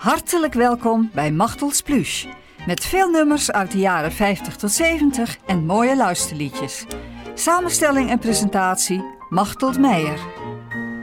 Hartelijk welkom bij Machtels Pluche. Met veel nummers uit de jaren 50 tot 70 en mooie luisterliedjes. Samenstelling en presentatie Machteld Meijer.